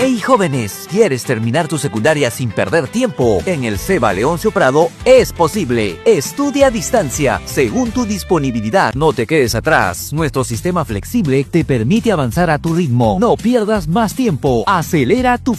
Hey jóvenes, ¿quieres terminar tu secundaria sin perder tiempo? En el CEBA Leoncio Prado es posible. Estudia a distancia, según tu disponibilidad. No te quedes atrás. Nuestro sistema flexible te permite avanzar a tu ritmo. No pierdas más tiempo. Acelera tu